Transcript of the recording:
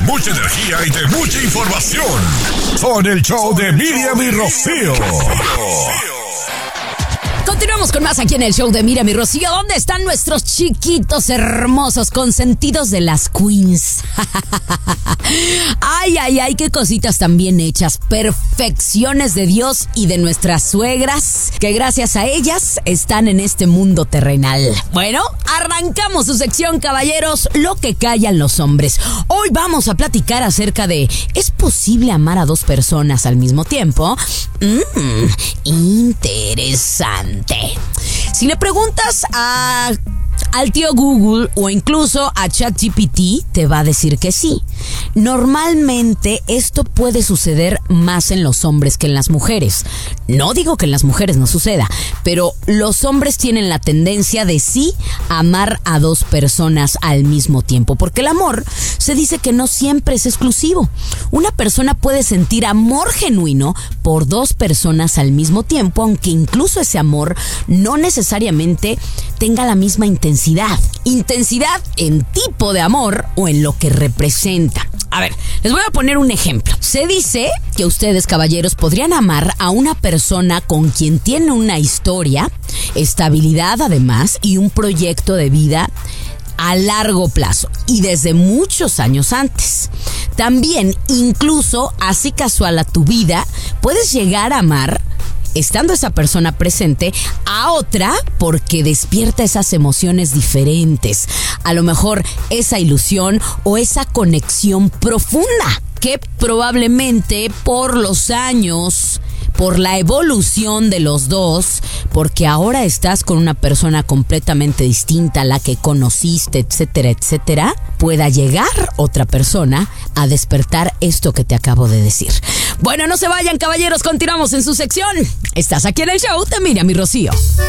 mucha energía y de mucha información. Son el show de Miriam y Rocío. Continuamos con más aquí en el show de Miriam y Rocío. ¿Dónde están nuestros chiquitos hermosos consentidos de las queens? Ay, qué cositas tan bien hechas. Perfecciones de Dios y de nuestras suegras, que gracias a ellas están en este mundo terrenal. Bueno, arrancamos su sección, caballeros, lo que callan los hombres. Hoy vamos a platicar acerca de: ¿es posible amar a dos personas al mismo tiempo? Interesante. Si le preguntas al tío Google o incluso a ChatGPT, te va a decir que sí. Normalmente esto puede suceder más en los hombres que en las mujeres. No digo que en las mujeres no suceda, pero los hombres tienen la tendencia de sí amar a dos personas al mismo tiempo, porque el amor se dice que no siempre es exclusivo. Una persona puede sentir amor genuino por dos personas al mismo tiempo, aunque incluso ese amor no necesariamente tenga la misma intensidad. Intensidad en tipo de amor o en lo que representa. A ver, les voy a poner un ejemplo. Se dice que ustedes, caballeros, podrían amar a una persona con quien tienen una historia, estabilidad además, y un proyecto de vida a largo plazo y desde muchos años antes. También, incluso así casual a tu vida, puedes llegar a amar, estando esa persona presente, a otra porque despierta esas emociones diferentes. A lo mejor esa ilusión o esa conexión profunda que probablemente por los años, por la evolución de los dos, porque ahora estás con una persona completamente distinta a la que conociste, etcétera, etcétera, pueda llegar otra persona a despertar esto que te acabo de decir. Bueno, no se vayan, caballeros, continuamos en su sección. Estás aquí en el show de Miriam y Rocío.